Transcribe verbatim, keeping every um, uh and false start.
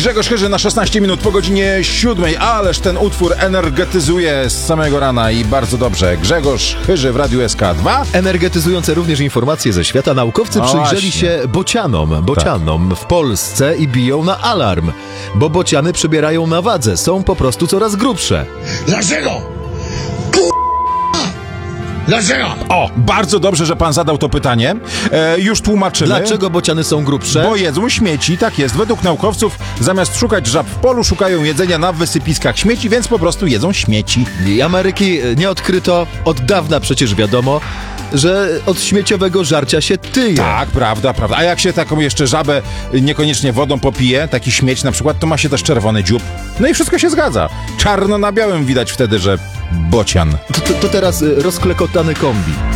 Grzegorz Chyży na szesnaście minut po godzinie siódmej. Ależ ten utwór energetyzuje z samego rana i bardzo dobrze. Grzegorz Chyży w Radiu S K dwa. Energetyzujące również informacje ze świata. Naukowcy No przyjrzeli właśnie. się bocianom, bocianom w Polsce i biją na alarm, bo bociany przybierają na wadze, są po prostu coraz grubsze. Dlaczego? Dlaczego? O, bardzo dobrze, że pan zadał to pytanie. E, już tłumaczymy. Dlaczego bociany są grubsze? Bo jedzą śmieci, tak jest. Według naukowców zamiast szukać żab w polu, szukają jedzenia na wysypiskach śmieci, więc po prostu jedzą śmieci. I Ameryki nie odkryto, od dawna przecież wiadomo, że od śmieciowego żarcia się tyje. Tak, prawda, prawda. A jak się taką jeszcze żabę niekoniecznie wodą popije, taki śmieć na przykład, to ma się też czerwony dziób. No i wszystko się zgadza. Czarno na białym widać wtedy, że bocian. To, to, to teraz y, rozklekotany kombi.